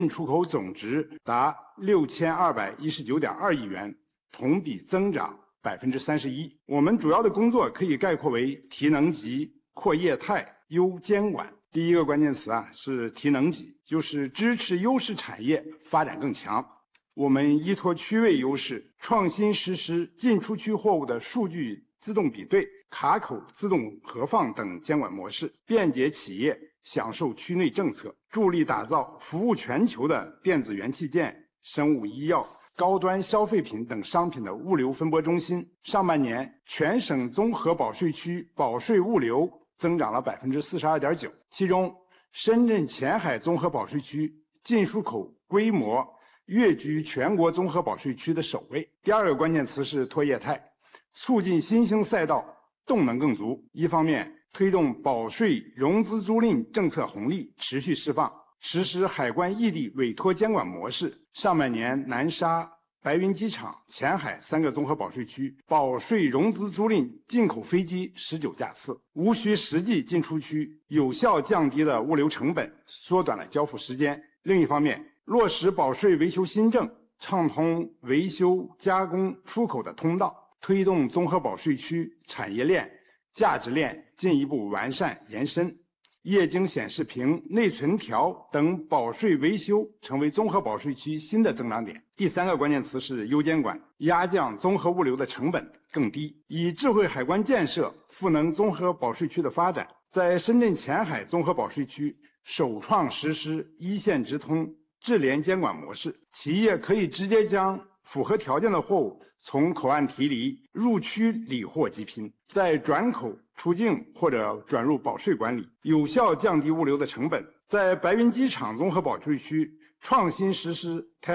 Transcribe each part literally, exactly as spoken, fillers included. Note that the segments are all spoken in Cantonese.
进出口总值达六千二百一十九点二亿元，同比增长百分之三十一。我们主要的工作可以概括为提能级、扩业态、优监管。第一个关键词啊是提能级，就是支持优势产业发展更强。我们依托区位优势，创新实施进出区货物的数据自动比对、卡口自动核放等监管模式，便捷企业享受区内政策，助力打造服务全球的电子元器件、生物医药、高端消费品等商品的物流分拨中心。上半年，全省综合保税区保税物流增长了百分之四十二点九，其中深圳前海综合保税区进出口规模跃居全国综合保税区的首位。第二个关键词是拓业态，促进新兴赛道动能更足。一方面，推动保税融资租赁政策红利持续释放，实施海关异地委托监管模式。上半年，南沙、白云机场、前海三个综合保税区保税融资租赁进口飞机十九架次，无需实际进出区，有效降低了物流成本，缩短了交付时间。另一方面，落实保税维修新政，畅通维修、加工、出口的通道，推动综合保税区产业链、价值链进一步完善延伸。液晶显示屏、内存条等保税维修成为综合保税区新的增长点。第三个关键词是优监管，压降综合物流的成本更低，以智慧海关建设赋能综合保税区的发展。在深圳前海综合保税区首创实施一线直通智联监管模式，企业可以直接将符合条件的货物从口岸提离，入区理货即拼，在转口出境或者转入保税管理，有效降低物流的成本。在白云机场综合保税区创新实施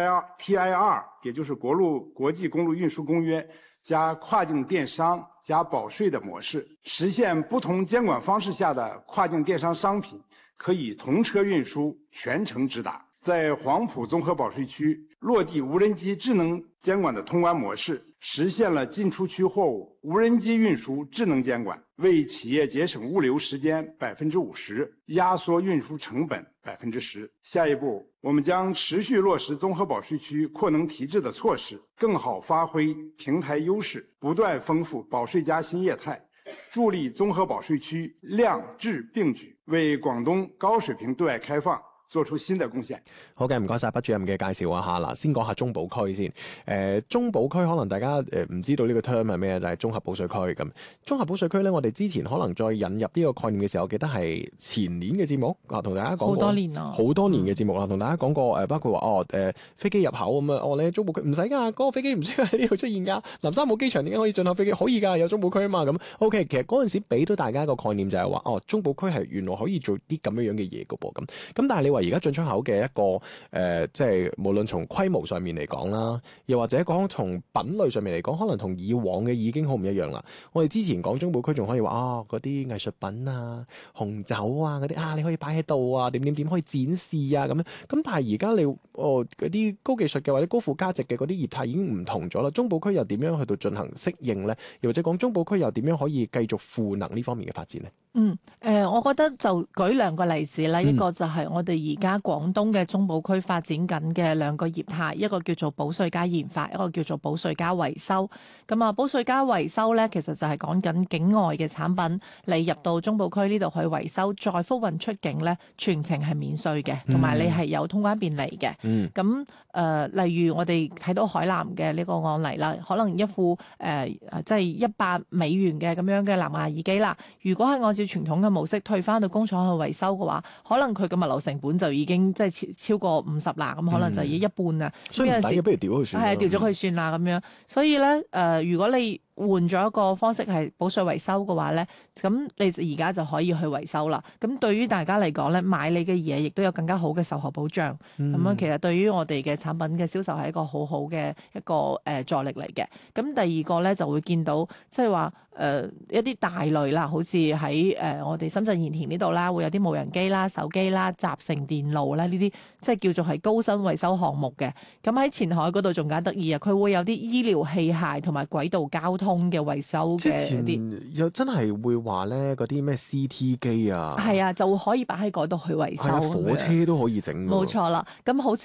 T I R， 也就是国路国际公路运输公约加跨境电商加保税的模式，实现不同监管方式下的跨境电商商品可以同车运输，全程直达。在黄埔综合保税区落地无人机智能监管的通关模式，实现了进出区货物无人机运输智能监管，为企业节省物流时间百分之五十，压缩运输成本百分之十。下一步，我们将持续落实综合保税区扩能提质的措施，更好发挥平台优势，不断丰富保税加新业态，助力综合保税區量質並舉，為廣東高水平對外開放做出新的貢獻。 好嘅，唔該晒畢主任嘅介紹啊嚇。嗱，先講下中保區先。誒、呃，中保區可能大家誒唔、呃、知道呢個 term 係咩，就係、是、綜合保稅區咁。綜合保稅區咧，我哋之前可能再引入呢個概念嘅時候，我記得係前年嘅節目啊，同大家講過好多年啦，好多年嘅節目啦，同大家講過誒，包括話哦誒、呃、飛機入口咁啊，哦你中保區唔使㗎，嗰、那個飛機唔需要喺呢度出現㗎。南沙冇機場點解可以進口飛機？可以㗎，有中保區啊嘛。咁 OK， 其實嗰陣時俾到大家一個概念就係話，哦中保區係原來可以做啲咁樣樣嘅嘢㗎噃咁。咁但係你話而家進出口嘅一個誒、呃，即係無論從規模上面嚟講啦，又或者講從品類上面嚟講，可能同以往嘅已經好唔一樣啦。我哋之前講中保區仲可以話啊，嗰啲藝術品啊、紅酒啊嗰啲啊，你可以擺喺度啊，點點點可以展示啊咁樣。咁但係而家你哦嗰啲高技術嘅或者高附加值嘅嗰啲業態已經唔同咗啦。中保區又點樣去到進行適應咧？又或者講中保區又點樣可以繼續賦能呢方面嘅發展咧？ 嗯，誒、呃，我覺得就舉兩個例子啦，嗯、一個就係我哋而家廣東嘅中保區發展緊嘅兩個業態，一個叫做保稅加研發，一個叫做保稅加維修。咁啊，保稅加維修咧，其實就係講緊境外嘅產品，你入到中保區呢度去維修，再復運出境咧，全程係免稅嘅，同埋你係有通關便利嘅。嗯。咁誒、呃，例如我哋睇到海南嘅呢個案例啦，可能一副誒即係一百美元嘅咁樣嘅藍牙耳機啦，如果係按照傳統嘅模式退翻到工廠去維修嘅話，可能佢嘅物流成本就已經即係超超過五十啦，咁可能就已經一半啦。 嗯、所以唔抵嘅，不如調咗佢算。係啊， 調咗佢算啦咁樣。所以咧，誒、呃，如果你換咗一個方式係保稅維修嘅話咧，咁你而家就可以去維修啦。咁對於大家嚟講咧，買你嘅嘢亦都有更加好嘅售後保障。咁樣、嗯、其實對於我哋嘅產品嘅銷售係一個好好嘅一個誒、呃、助力嚟嘅。咁第二個咧就會見到即係話誒一啲大類啦，好似喺誒我哋深圳鹽田呢度啦，會有啲無人機啦、手機啦、集成電路啦呢啲，即係叫做係高薪維修項目嘅。咁喺前海嗰度仲加得意啊，佢會有啲醫療器械同埋軌道交通通嘅維修之嘅啲。 前又真係會話咧，嗰啲咩 C T 機啊， 係啊，就可以擺喺嗰度去維修係啊， 咁樣。 火車都可以整㗎喎。 冇錯啦，咁好似